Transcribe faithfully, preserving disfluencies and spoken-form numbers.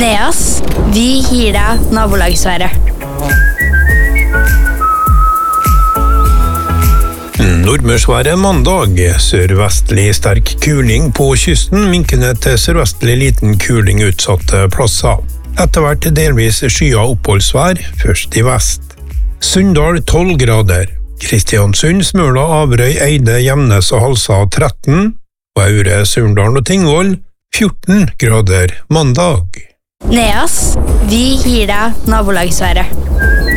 Neas, vi gir deg nabolagsværet. Nordmørsværet mandag. Sørvestlig sterk kuling på kysten, minkende til sørvestlig liten kuling utsatte plasser. Etter hvert delvis skya oppholdsvær, først i vest. Sunndal tolv grader. Kristiansund, Smøla, Averøy, Eide, Gjemnes og Halsa tretten. Og Aure, Surndalen og Tingvoll fjorten grader mandag. Neas, vi gir deg nabolagsværet.